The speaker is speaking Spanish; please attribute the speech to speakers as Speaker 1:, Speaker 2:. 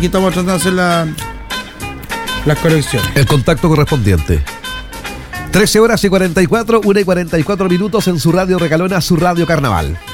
Speaker 1: aquí estamos tratando de hacer las correcciones.
Speaker 2: El contacto correspondiente. 13 horas y 44, 1 y 44 minutos en su radio Recalona, su radio Carnaval.